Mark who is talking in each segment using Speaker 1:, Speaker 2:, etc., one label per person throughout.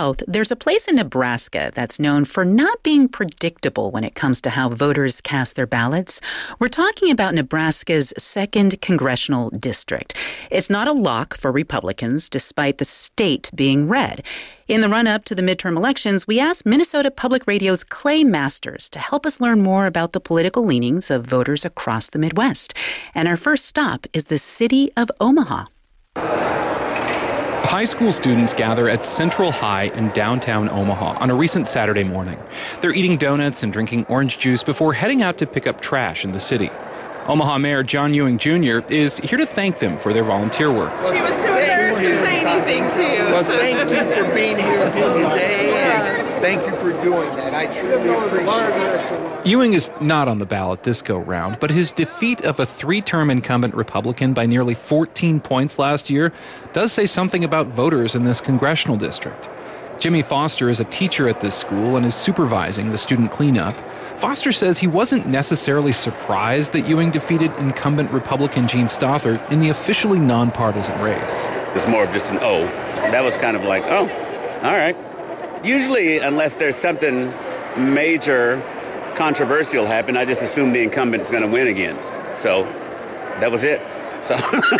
Speaker 1: South, there's a place in Nebraska that's known for not being predictable when it comes to how voters cast their ballots. We're talking about Nebraska's 2nd Congressional District. It's not a lock for Republicans, despite the state being red. In the run-up to the midterm elections, we asked Minnesota Public Radio's Clay Masters to help us learn more about the political leanings of voters across the Midwest. And our first stop is the city of Omaha.
Speaker 2: High school students gather at Central High in downtown Omaha on a recent Saturday morning. They're eating donuts and drinking orange juice before heading out to pick up trash in the city. Omaha Mayor John Ewing Jr. is here to thank them for their volunteer work.
Speaker 3: She was too embarrassed to say anything to you.
Speaker 4: Well, thank you for being here today, and thank you for doing that. I truly appreciate it.
Speaker 2: Ewing is not on the ballot this go-round, but his defeat of a 3-term incumbent Republican by nearly 14 points last year does say something about voters in this congressional district. Jimmy Foster is a teacher at this school and is supervising the student cleanup. Foster says he wasn't necessarily surprised that Ewing defeated incumbent Republican Gene Stothert in the officially nonpartisan race.
Speaker 5: It's more of just an oh. That was kind of like, oh, all right. Usually, unless there's something major controversial happen, I just assume the incumbent is going to win again. So that was it. So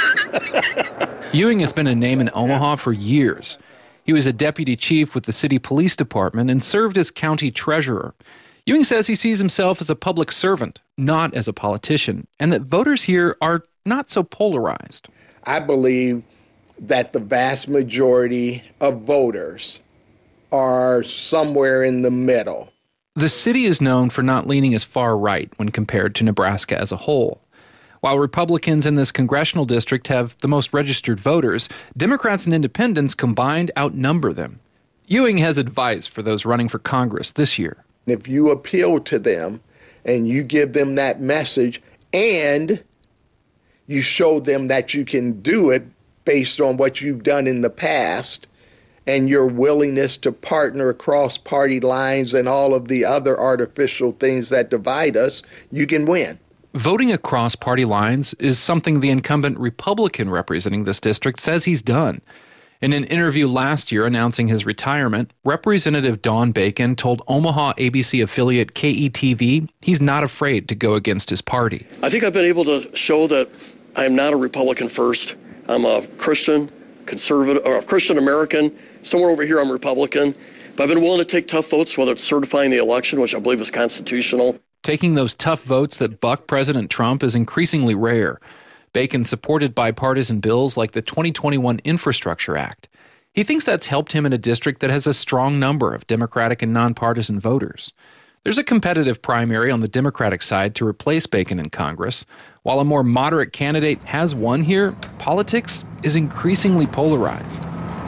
Speaker 2: Ewing has been a name in Omaha for years. He was a deputy chief with the city police department and served as county treasurer. Ewing says he sees himself as a public servant, not as a politician, and that voters here are not so polarized.
Speaker 4: I believe that the vast majority of voters are somewhere in the middle.
Speaker 2: The city is known for not leaning as far right when compared to Nebraska as a whole. While Republicans in this congressional district have the most registered voters, Democrats and independents combined outnumber them. Ewing has advice for those running for Congress this year.
Speaker 4: If you appeal to them and you give them that message and you show them that you can do it based on what you've done in the past and your willingness to partner across party lines and all of the other artificial things that divide us, you can win.
Speaker 2: Voting across party lines is something the incumbent Republican representing this district says he's done. In an interview last year announcing his retirement, Representative Don Bacon told Omaha ABC affiliate KETV he's not afraid to go against his party.
Speaker 6: I think I've been able to show that I am not a Republican first. I'm a Christian, conservative, or a Christian American. Somewhere over here I'm Republican. But I've been willing to take tough votes, whether it's certifying the election, which I believe is constitutional.
Speaker 2: Taking those tough votes that buck President Trump is increasingly rare. Bacon supported bipartisan bills like the 2021 Infrastructure Act. He thinks that's helped him in a district that has a strong number of Democratic and nonpartisan voters. There's a competitive primary on the Democratic side to replace Bacon in Congress. While a more moderate candidate has won here, politics is increasingly polarized.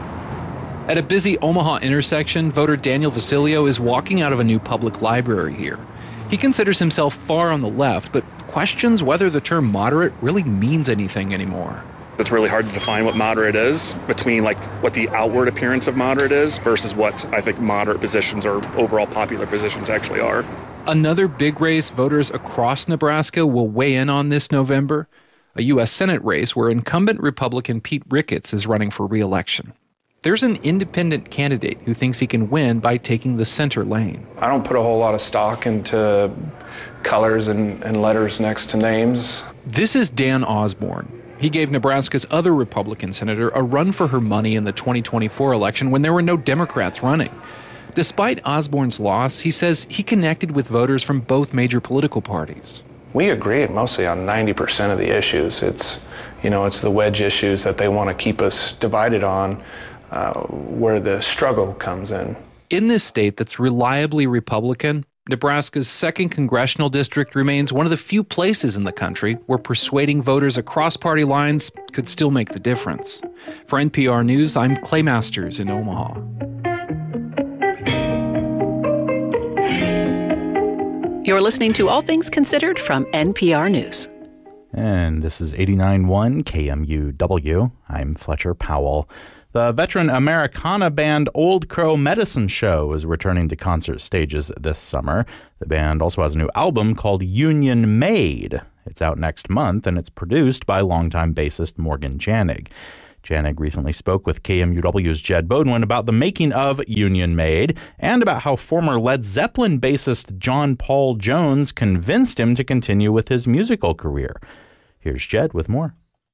Speaker 2: At a busy Omaha intersection, voter Daniel Vasilio is walking out of a new public library here. He considers himself far on the left, but questions whether the term moderate really means anything anymore.
Speaker 7: It's really hard to define what moderate is between what the outward appearance of moderate is versus what I think moderate positions or overall popular positions actually are.
Speaker 2: Another big race voters across Nebraska will weigh in on this November, a U.S. Senate race where incumbent Republican Pete Ricketts is running for re-election. There's an independent candidate who thinks he can win by taking the center lane.
Speaker 8: I don't put a whole lot of stock into colors and letters next to names.
Speaker 2: This is Dan Osborne. He gave Nebraska's other Republican senator a run for her money in the 2024 election when there were no Democrats running. Despite Osborne's loss, he says he connected with voters from both major political parties.
Speaker 8: We agree mostly on 90% of the issues. It's the wedge issues that they want to keep us divided on. Where the struggle comes in.
Speaker 2: In this state that's reliably Republican, Nebraska's 2nd Congressional District remains one of the few places in the country where persuading voters across party lines could still make the difference. For NPR News, I'm Clay Masters in Omaha.
Speaker 1: You're listening to All Things Considered from NPR News.
Speaker 9: And this is 89.1 KMUW. I'm Fletcher Powell. The veteran Americana band Old Crow Medicine Show is returning to concert stages this summer. The band also has a new album called Union Made. It's out next month, and it's produced by longtime bassist Morgan Janig. Janig recently spoke with KMUW's Jed Bodwin about the making of Union Made and about how former Led Zeppelin bassist John Paul Jones convinced him to continue with his musical career. Here's Jed with more.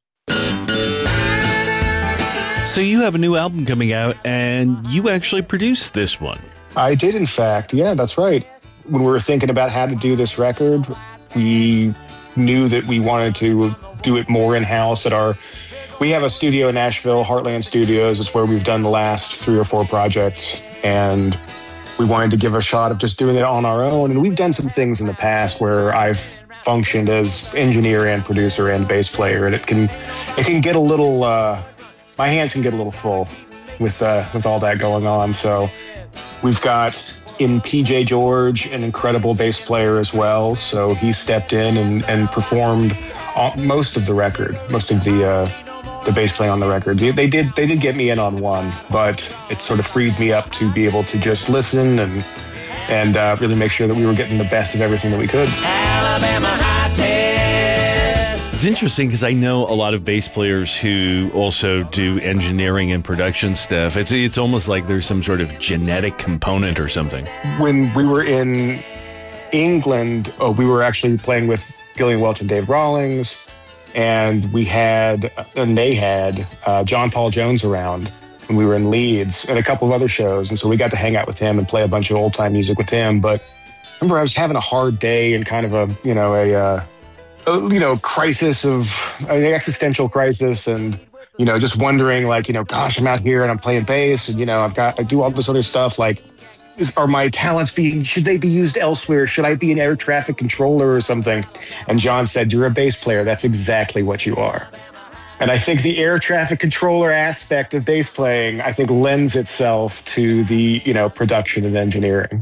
Speaker 10: So you have a new album coming out, and you actually produced this one.
Speaker 11: I did, in fact. Yeah, that's right. When we were thinking about how to do this record, we knew that we wanted to do it more in-house we have a studio in Nashville, Heartland Studios. It's where we've done the last 3 or 4 projects. And we wanted to give a shot of just doing it on our own. And we've done some things in the past where I've functioned as engineer and producer and bass player. And it can get a little, my hands can get a little full with all that going on. So we've got in PJ George, an incredible bass player as well. So he stepped in and performed most of the record, most of the bass playing on the record. They did get me in on one, but it sort of freed me up to be able to just listen and really make sure that we were getting the best of everything that we could.
Speaker 10: Alabama High-Tech. It's interesting because I know a lot of bass players who also do engineering and production stuff. It's almost like there's some sort of genetic component or something. When we were in England, we were actually playing with Gillian Welch and Dave Rawlings, and they had John Paul Jones around when we were in Leeds and a couple of other shows. And so we got to hang out with him and play a bunch of old time music with him. But I remember I was having a hard day and kind of a crisis of an existential crisis. And, just wondering gosh, I'm out here and I'm playing bass and, I do all this other stuff. Are my talents should they be used elsewhere? Should I be an air traffic controller or something? And John said, you're a bass player. That's exactly what you are. And I think the air traffic controller aspect of bass playing, I think lends itself to the, production and engineering.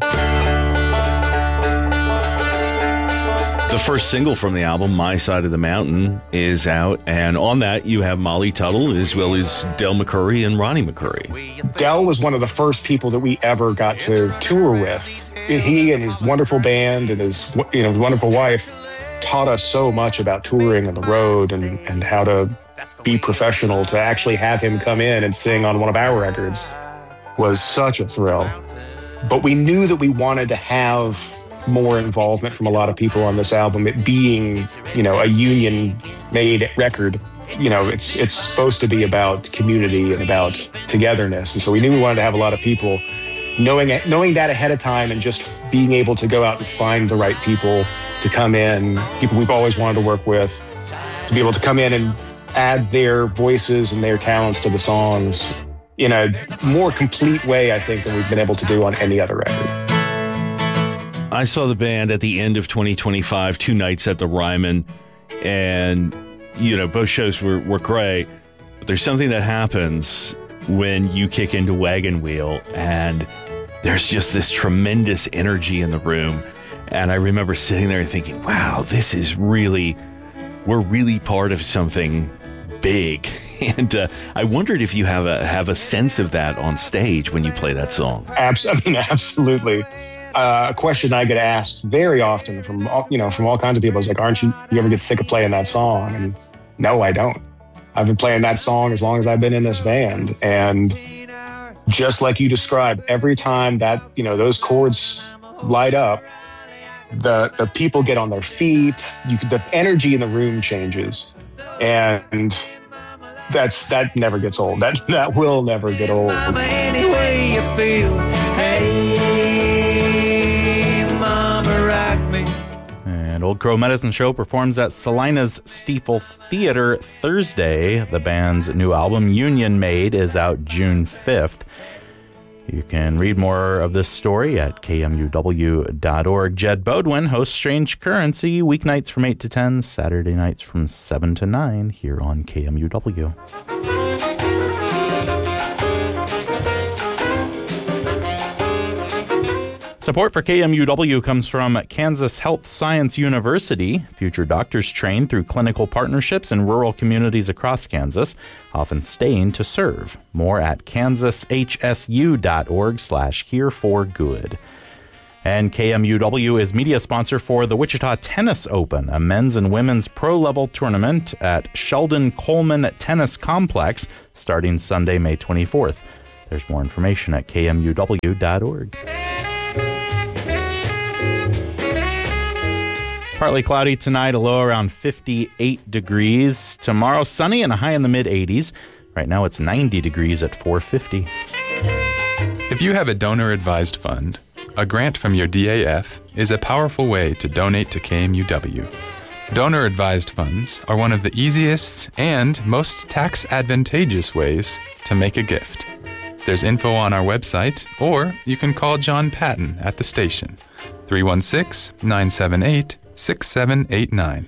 Speaker 10: The first single from the album, My Side of the Mountain, is out. And on that, you have Molly Tuttle, as well as Del McCoury and Ronnie McCoury. Del was one of the first people that we ever got to tour with. He and his wonderful band and his wonderful wife taught us so much about touring and the road and how to be professional. To actually have him come in and sing on one of our records was such a thrill. But we knew that we wanted to have more involvement from a lot of people on this album. It being, a union-made record, it's supposed to be about community and about togetherness. And so we knew we wanted to have a lot of people knowing that ahead of time and just being able to go out and find the right people to come in, people we've always wanted to work with, to be able to come in and add their voices and their talents to the songs in a more complete way, I think, than we've been able to do on any other record. I saw the band at the end of 2025, 2 nights at the Ryman, and, both shows were great. But there's something that happens when you kick into Wagon Wheel, and there's just this tremendous energy in the room. And I remember sitting there thinking, wow, we're really part of something big. And I wondered if you have a sense of that on stage when you play that song. Absolutely. A question I get asked very often from all kinds of people is you ever get sick of playing that song? And no, I don't. I've been playing that song as long as I've been in this band. And just like you described, every time that, those chords light up, the people get on their feet, the energy in the room changes. And that never gets old. That will never get old. Any way you feel, hey, mama, rock me. And Old Crow Medicine Show performs at Salina's Stiefel Theater Thursday. The band's new album, Union Made, is out June 5th. You can read more of this story at kmuw.org. Jed Bodwin hosts Strange Currency weeknights from 8 to 10, Saturday nights from 7 to 9 here on KMUW. Support for KMUW comes from Kansas Health Science University. Future doctors train through clinical partnerships in rural communities across Kansas, often staying to serve. More at kanshsu.org/hereforgood.
Speaker 9: And KMUW is media sponsor for the Wichita Tennis Open, a men's and women's pro-level tournament at Sheldon Coleman Tennis Complex, starting Sunday, May 24th. There's more information at kmuw.org. Partly cloudy tonight, a low around 58 degrees. Tomorrow, sunny and a high in the mid-80s. Right now, it's 90 degrees at 450.
Speaker 12: If you have a donor-advised fund, a grant from your DAF is a powerful way to donate to KMUW. Donor-advised funds are one of the easiest and most tax-advantageous ways to make a gift. There's info on our website, or you can call John Patton at the station, 316-978-6789.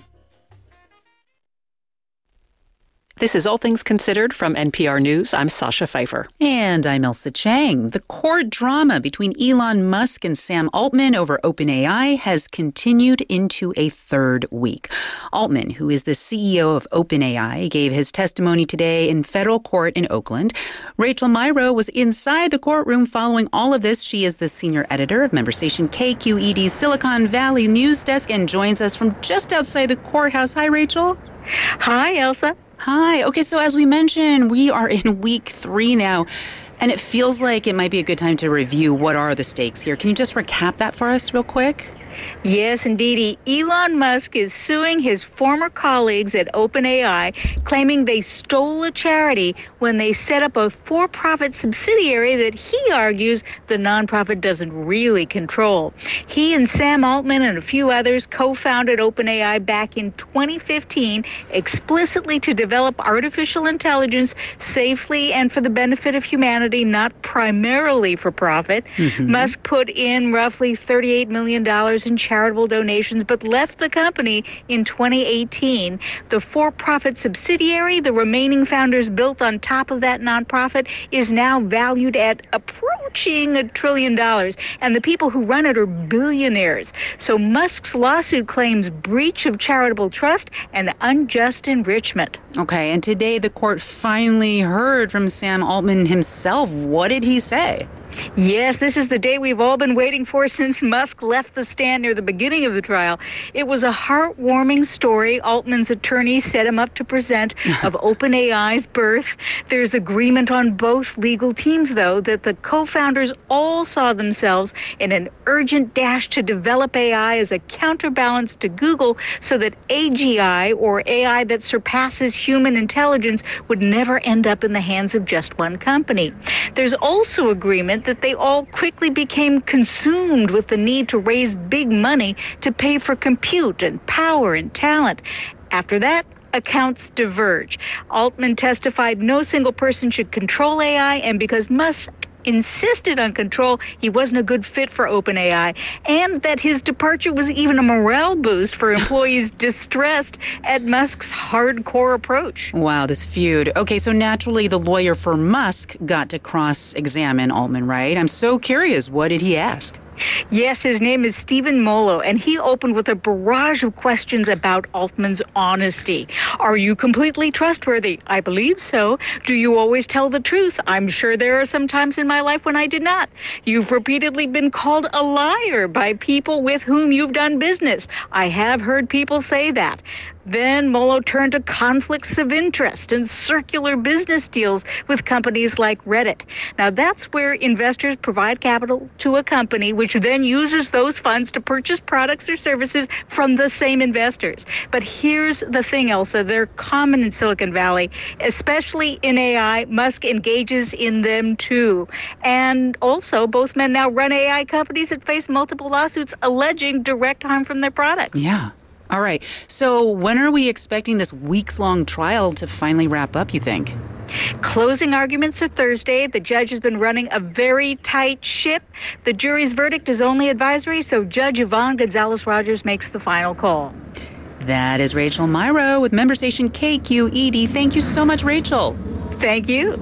Speaker 13: This is All Things Considered from NPR News. I'm Sasha Pfeiffer.
Speaker 1: And I'm Elsa Chang. The court drama between Elon Musk and Sam Altman over OpenAI has continued into a third week. Altman, who is the CEO of OpenAI, gave his testimony today in federal court in Oakland. Rachel Myrow was inside the courtroom following all of this. She is the senior editor of member station KQED's Silicon Valley News Desk and joins us from just outside the courthouse. Hi, Rachel.
Speaker 14: Hi, Elsa.
Speaker 1: Hi. Okay, so as we mentioned, we are in week 3 now, and it feels like it might be a good time to review what are the stakes here. Can you just recap that for us real quick?
Speaker 14: Yes, indeed. Elon Musk is suing his former colleagues at OpenAI, claiming they stole a charity when they set up a for-profit subsidiary that he argues the nonprofit doesn't really control. He and Sam Altman and a few others co-founded OpenAI back in 2015, explicitly to develop artificial intelligence safely and for the benefit of humanity, not primarily for profit. Musk put in roughly $38 million in charitable donations, but left the company in 2018. The for-profit subsidiary, the remaining founders built on top of that nonprofit, is now valued at approaching $1 trillion, and the people who run it are billionaires. So Musk's lawsuit claims breach of charitable trust and unjust enrichment.
Speaker 1: Okay, and today the court finally heard from Sam Altman himself. What did he say?
Speaker 14: Yes, this is the day we've all been waiting for since Musk left the stand near the beginning of the trial. It was a heartwarming story Altman's attorney set him up to present of OpenAI's birth. There's agreement on both legal teams, though, that the co-founders all saw themselves in an urgent dash to develop AI as a counterbalance to Google so that AGI, or AI that surpasses human intelligence, would never end up in the hands of just one company. There's also agreement that they all quickly became consumed with the need to raise big money to pay for compute and power and talent. After that, accounts diverge. Altman testified no single person should control AI, and because Musk insisted on control, he wasn't a good fit for OpenAI, and that his departure was even a morale boost for employees distressed at Musk's hardcore approach.
Speaker 1: Wow, this feud. Okay, so naturally the lawyer for Musk got to cross-examine Altman, right? I'm so curious, what did he ask?
Speaker 14: Yes, his name is Stephen Molo, and he opened with a barrage of questions about Altman's honesty. Are you completely trustworthy? I believe so. Do you always tell the truth? I'm sure there are some times in my life when I did not. You've repeatedly been called a liar by people with whom you've done business. I have heard people say that. Then Molo turned to conflicts of interest and circular business deals with companies like Reddit. Now, that's where investors provide capital to a company, which then uses those funds to purchase products or services from the same investors. But here's the thing, Elsa, they're common in Silicon Valley, especially in AI. Musk engages in them too. And also, both men now run AI companies that face multiple lawsuits alleging direct harm from their products.
Speaker 1: Yeah. All right. So when are we expecting this weeks-long trial to finally wrap up, you think?
Speaker 14: Closing arguments are Thursday. The judge has been running a very tight ship. The jury's verdict is only advisory, so Judge Yvonne Gonzalez-Rogers makes the final call.
Speaker 1: That is Rachel Myrow with member station KQED. Thank you so much, Rachel.
Speaker 14: Thank you.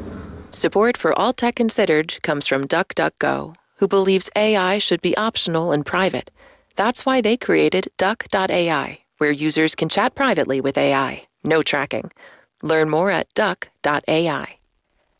Speaker 15: Support for All Tech Considered comes from DuckDuckGo, who believes AI should be optional and private. That's why they created Duck.ai, where users can chat privately with AI. No tracking. Learn more at Duck.ai.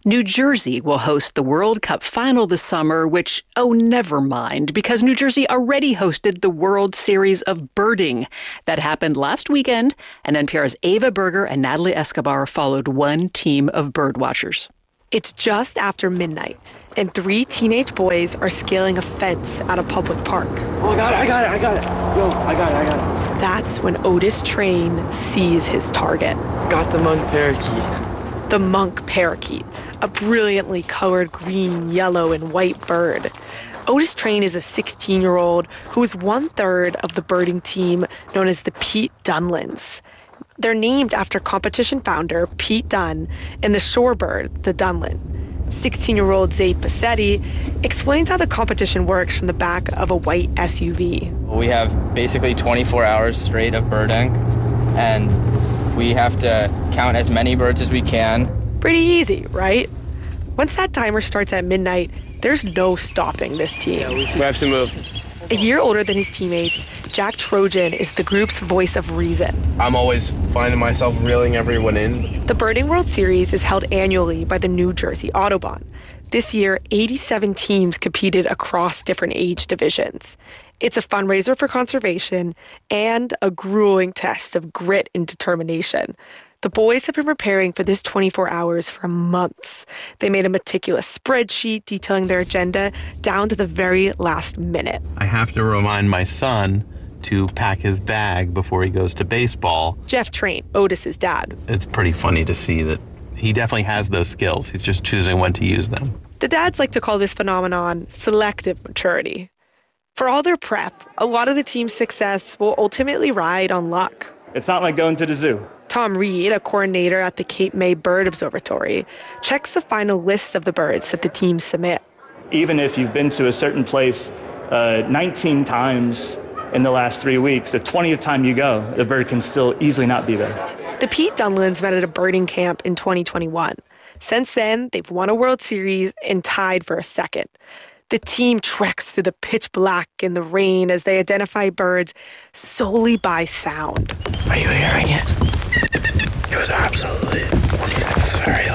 Speaker 13: New Jersey will host the World Cup final this summer, which, never mind, because New Jersey already hosted the World Series of Birding. That happened last weekend, and NPR's Ava Berger and Natalie Escobar followed one team of birdwatchers.
Speaker 16: It's just after midnight, and 3 teenage boys are scaling a fence at a public park.
Speaker 17: Oh, I got it. Yo, I got it.
Speaker 16: That's when Otis Train sees his target.
Speaker 17: Got the monk parakeet.
Speaker 16: The monk parakeet, a brilliantly colored green, yellow, and white bird. Otis Train is a 16-year-old who is 1/3 of the birding team known as the Pete Dunlins. They're named after competition founder Pete Dunn and the shorebird, the Dunlin. 16-year-old Zaid Bassetti explains how the competition works from the back of a white SUV.
Speaker 18: We have basically 24 hours straight of birding, and we have to count as many birds as we can.
Speaker 16: Pretty easy, right? Once that timer starts at midnight, there's no stopping this team.
Speaker 17: We have to move.
Speaker 16: A year older than his teammates, Jack Trojan is the group's voice of reason.
Speaker 17: I'm always finding myself reeling everyone in.
Speaker 16: The Birding World Series is held annually by the New Jersey Audubon. This year, 87 teams competed across different age divisions. It's a fundraiser for conservation and a grueling test of grit and determination. The boys have been preparing for this 24 hours for months. They made a meticulous spreadsheet detailing their agenda down to the very last minute.
Speaker 19: I have to remind my son to pack his bag before he goes to baseball.
Speaker 16: Jeff Train, Otis's dad.
Speaker 19: It's pretty funny to see that he definitely has those skills. He's just choosing when to use them.
Speaker 16: The dads like to call this phenomenon selective maturity. For all their prep, a lot of the team's success will ultimately ride on luck.
Speaker 20: It's not like going to the zoo.
Speaker 16: Tom Reed, a coordinator at the Cape May Bird Observatory, checks the final list of the birds that the teams submit.
Speaker 20: Even if you've been to a certain place 19 times in the last 3 weeks, the 20th time you go, the bird can still easily not be there.
Speaker 16: The Pete Dunlins met at a birding camp in 2021. Since then, they've won a World Series and tied for a second. The team treks through the pitch black and the rain as they identify birds solely by sound.
Speaker 17: Are you hearing it? It was absolutely, it's very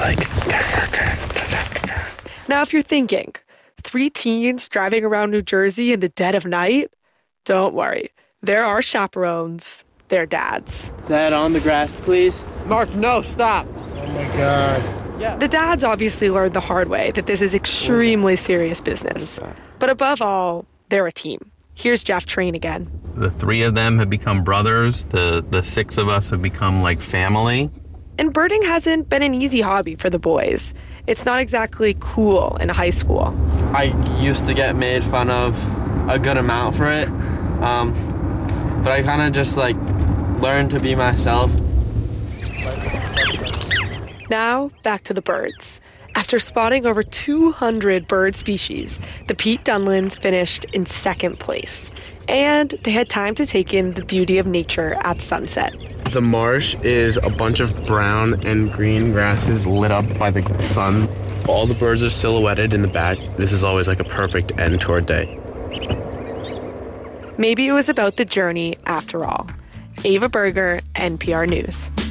Speaker 16: Now, if you're thinking, 3 teens driving around New Jersey in the dead of night, don't worry. There are chaperones. They're dads.
Speaker 17: Dad, on the grass, please. Mark, no, stop. Oh my God.
Speaker 16: Yeah. The dads obviously learned the hard way that this is extremely serious business. But above all, they're a team. Here's Jeff Train again.
Speaker 19: The 3 of them have become brothers. The 6 of us have become like family.
Speaker 16: And birding hasn't been an easy hobby for the boys. It's not exactly cool in high school.
Speaker 17: I used to get made fun of a good amount for it. But I kind of just learned to be myself.
Speaker 16: Now, back to the birds. After spotting over 200 bird species, the Pete Dunlins finished in second place. And they had time to take in the beauty of nature at sunset.
Speaker 17: The marsh is a bunch of brown and green grasses lit up by the sun. All the birds are silhouetted in the back. This is always a perfect end to our day.
Speaker 16: Maybe it was about the journey after all. Ava Berger, NPR News.